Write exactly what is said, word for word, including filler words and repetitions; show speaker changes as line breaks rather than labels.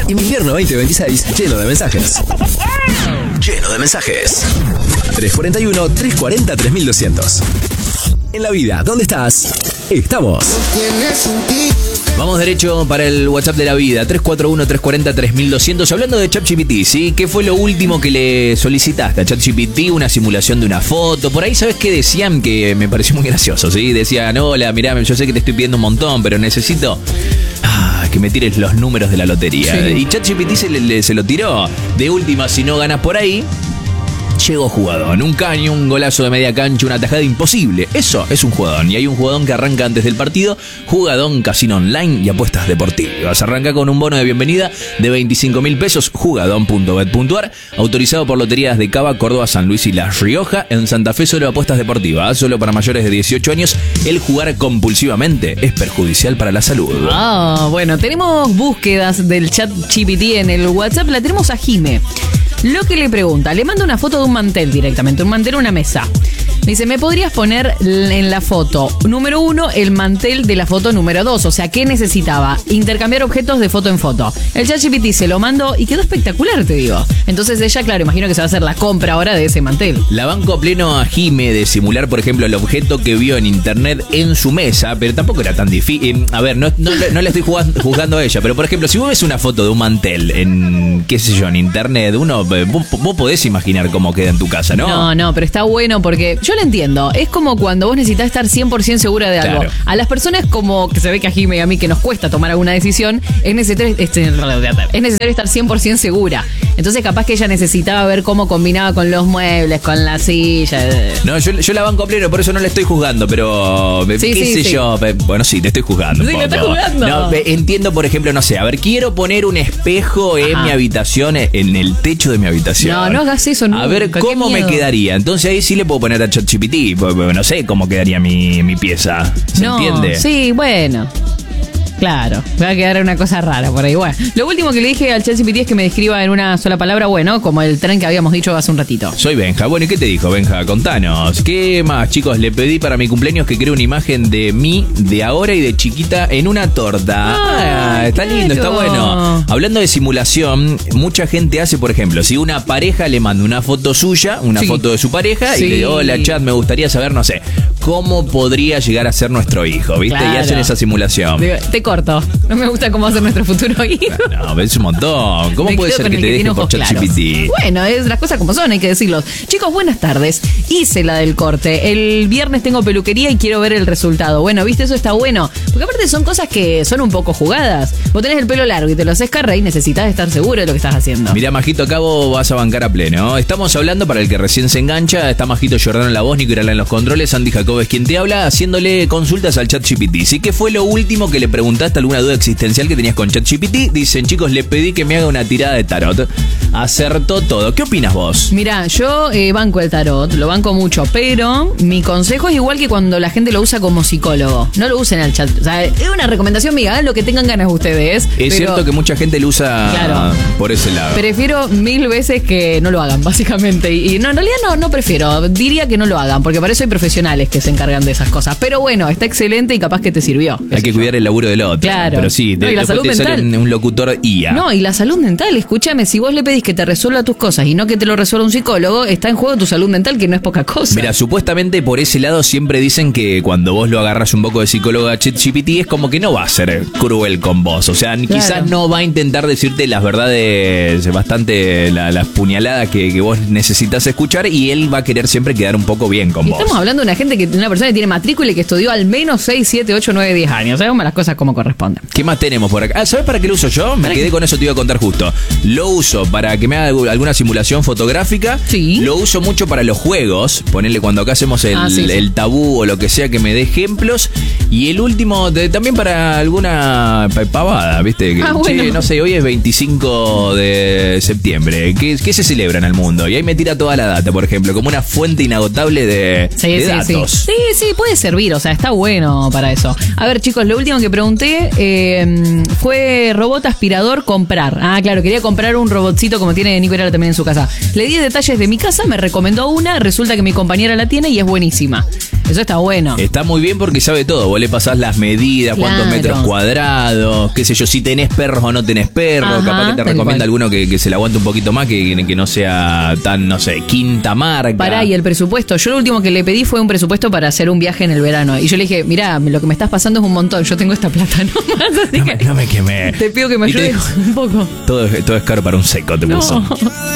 Invierno veinte veintiséis, lleno de mensajes. Lleno de mensajes. tres cuatro uno, tres cuatro cero, tres mil doscientos. En la vida, ¿dónde estás? Estamos. Vamos derecho para el WhatsApp de la vida, tres cuatro uno, tres cuatro cero, tres mil doscientos. Hablando de ChatGPT, ¿sí? ¿Qué fue lo último que le solicitaste a ChatGPT? Una simulación de una foto. Por ahí, ¿sabes qué decían? Que me pareció muy gracioso, ¿sí? Decían, hola, mirá, yo sé que te estoy pidiendo un montón, pero necesito... Ah, que me tires los números de la lotería. Sí. Y ChatGPT se, le, se lo tiró. De última, si no ganas por ahí... Llegó jugadón, un caño, un golazo de media cancha, una tajada imposible. Eso es un jugadón. Y hay un jugadón que arranca antes del partido. Jugadón, casino online y apuestas deportivas. Arranca con un bono de bienvenida de veinticinco mil pesos. Jugadón punto bet punto ar. Autorizado por Loterías de Cava, Córdoba, San Luis y La Rioja. En Santa Fe solo apuestas deportivas. Solo para mayores de dieciocho años. El jugar compulsivamente es perjudicial para la salud.
Ah, bueno, tenemos búsquedas del ChatGPT en el WhatsApp. La tenemos a Jime. Lo que le pregunta, le manda una foto de un mantel directamente, un mantel, una mesa. Dice, ¿me podrías poner en la foto número uno el mantel de la foto número dos? O sea, ¿qué necesitaba? Intercambiar objetos de foto en foto. El ChatGPT se lo mandó y quedó espectacular, te digo. Entonces ella, claro, imagino que se va a hacer la compra ahora de ese mantel.
La banco a pleno a Jime de simular, por ejemplo, el objeto que vio en internet en su mesa, pero tampoco era tan difícil. A ver, no, no, no le estoy jugando, juzgando a ella, pero por ejemplo, si vos ves una foto de un mantel en, qué sé yo, en internet, uno, vos, vos podés imaginar cómo queda en tu casa, ¿no?
No, no, pero está bueno porque yo lo entiendo. Es como cuando vos necesitas estar cien por ciento segura de algo.
Claro.
A las personas como que se ve que a Jime y a mí que nos cuesta tomar alguna decisión, es necesario, es necesario estar cien por ciento segura. Entonces capaz que ella necesitaba ver cómo combinaba con los muebles, con la silla.
No, yo, yo la banco a pleno, por eso no le estoy juzgando, pero
sí,
qué
sí,
sé
sí.
yo. Bueno, sí, te estoy juzgando.
Sí, me estás juzgando.
No, entiendo, por ejemplo, no sé, a ver, quiero poner un espejo en
Ajá.
mi habitación, en el techo de mi habitación.
No, no hagas eso nunca.
A ver cómo me quedaría. Entonces ahí sí le puedo poner a ChatGPT. No sé cómo quedaría mi, mi pieza. ¿Se
no,
entiende?
Sí, bueno. Claro, va a quedar una cosa rara por ahí. Bueno, lo último que le dije al ChatGPT es que me describa en una sola palabra, bueno, como el tren que habíamos dicho hace un ratito.
Soy Benja. Bueno, ¿y qué te dijo, Benja? Contanos. ¿Qué más, chicos? Le pedí para mi cumpleaños que cree una imagen de mí, de ahora y de chiquita en una torta. Ah, está
claro.
lindo, está bueno. Hablando de simulación, mucha gente hace, por ejemplo, si una pareja le manda una foto suya, una
sí.
foto de su pareja,
sí.
y le digo, hola, chat, me gustaría saber, no sé, cómo podría llegar a ser nuestro hijo, ¿viste?
Claro.
Y hacen esa simulación.
Te corto. No me gusta cómo va a ser nuestro futuro hijo.
No, es un montón. ¿Cómo
Me
puede ser que, que te dejen por ChatGPT?
Bueno, es las cosas como son, hay que decirlos. Chicos, buenas tardes. Hice la del corte. El viernes tengo peluquería y quiero ver el resultado. Bueno, ¿viste? Eso está bueno. Porque aparte son cosas que son un poco jugadas. Vos tenés el pelo largo y te lo haces carrera y necesitas estar seguro de lo que estás haciendo.
Mirá, Majito, acá vos vas a bancar a pleno. Estamos hablando, para el que recién se engancha, está Majito Giordano en la voz, Nico Irala en los controles, Andy Jacob es quien te habla, haciéndole consultas al ChatGPT. ¿Sí? ¿Qué fue lo último que le preguntaste? ¿Alguna duda existencial que tenías con ChatGPT? Dicen, chicos, le pedí que me haga una tirada de tarot. Acertó todo. ¿Qué opinas vos?
Mirá, yo eh, banco el tarot, lo banco mucho, pero mi consejo es igual que cuando la gente lo usa como psicólogo. No lo usen al chat. O sea, es una recomendación mía, hagan lo que tengan ganas ustedes.
Es
pero,
cierto que mucha gente lo usa
claro,
por ese lado.
Prefiero mil veces que no lo hagan, básicamente. Y, y no, en realidad no, no prefiero. Diría que no lo hagan, porque para eso hay profesionales que se encargan de esas cosas. Pero bueno, está excelente y capaz que te sirvió.
Hay que cuidar el laburo del otro.
Claro.
Pero sí,
no,
de,
y la
después
salud
te
mental.
sale un locutor I A.
No, y la salud mental, escúchame, si vos le pedís que te resuelva tus cosas y no que te lo resuelva un psicólogo, está en juego tu salud mental, que no es poca cosa.
Mira, supuestamente por ese lado siempre dicen que cuando vos lo agarras un poco de psicólogo a ChatGPT es como que no va a ser cruel con vos. O sea, claro, quizás no va a intentar decirte las verdades, bastante la, las puñaladas que, que vos necesitas escuchar, y él va a querer siempre quedar un poco bien con
y
vos.
Estamos hablando de una gente que una persona que tiene matrícula y que estudió al menos seis, siete, ocho, nueve, diez años. Hagamos las cosas como corresponden.
¿Qué más tenemos por acá? Ah, ¿sabes para qué lo uso yo? Me quedé con eso, te iba a contar justo. Lo uso para que me haga alguna simulación fotográfica.
Sí.
Lo uso mucho para los juegos. Ponerle cuando acá hacemos el,
ah, sí, sí.
el tabú o lo que sea, que me dé ejemplos. Y el último, de, también para alguna pavada, ¿viste? Que,
ah, bueno.
Che, no sé, hoy es veinticinco de septiembre. ¿Qué, ¿Qué se celebra en el mundo? Y ahí me tira toda la data, por ejemplo, como una fuente inagotable de,
sí,
de
sí,
datos.
Sí. sí, sí, puede servir, o sea, está bueno para eso. A ver, chicos, lo último que pregunté de eh, fue robot aspirador comprar. Ah, claro, quería comprar un robotcito como tiene Nico Herrera también en su casa. Le di detalles de mi casa, me recomendó una, resulta que mi compañera la tiene y es buenísima. Eso está bueno.
Está muy bien porque sabe todo. Vos le pasás las medidas,
Claro.
cuántos metros cuadrados, qué sé yo, si tenés perros o no tenés perros.
Ajá,
Capaz que te
tal
recomienda
cual.
alguno que, que se le aguante un poquito más, que, que no sea tan, no sé, quinta marca.
Pará, y el presupuesto. Yo lo último que le pedí fue un presupuesto para hacer un viaje en el verano. Y yo le dije, mirá, lo que me estás pasando es un montón. Yo tengo esta plata nomás, así
No me,
que
no me quemé.
te pido que me
Y te
ayudes
dijo,
un poco.
Todo, es- todo es caro para un seco, te puso.
No.